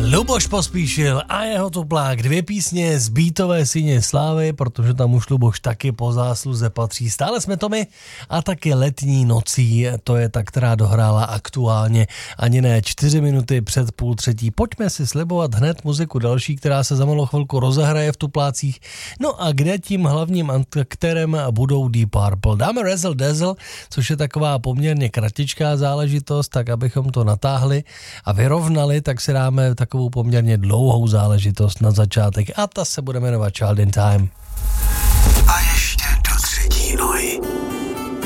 Luboš Pospíšil a jeho tuplák, 2 písně z Beatové síně slávy, protože tam už Luboš taky po zásluze patří. Stále jsme to my a taky Letní nocí, to je ta, která dohrála aktuálně ani ne 4 minuty před 2:30. Pojďme si slibovat hned muziku další, která se za malou chvilku rozehraje v tuplácích. No a kde tím hlavním aktérem budou Deep Purple. Dáme Razzle Dazzle, což je taková poměrně kratičká záležitost, tak abychom to natáhli a vyrovnali, tak si dáme takovou poměrně dlouhou záležitost na začátek a ta se bude jmenovat Child in Time.